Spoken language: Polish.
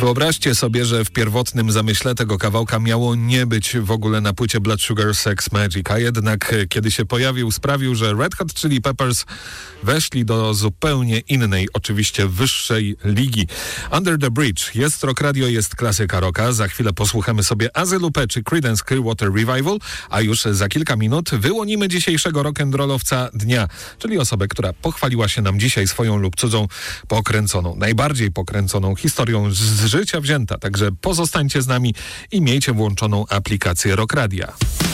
Wyobraźcie sobie, że w pierwotnym zamyśle tego kawałka miało nie być w ogóle na płycie Blood Sugar Sex Magik, a jednak kiedy się pojawił, sprawił, że Red Hot Chili Peppers weszli do zupełnie innej, oczywiście wyższej ligi. Under the Bridge jest rock radio, jest klasyka rocka. Za chwilę posłuchamy sobie Azelupe czy Creedence Clearwater Revival, a już za kilka minut wyłonimy dzisiejszego rock'n'rollowca dnia, czyli osobę, która pochwaliła się nam dzisiaj swoją lub cudzą pokręconą, najbardziej pokręconą historią z życia wzięta. Także pozostańcie z nami i miejcie włączoną aplikację Rock Radia.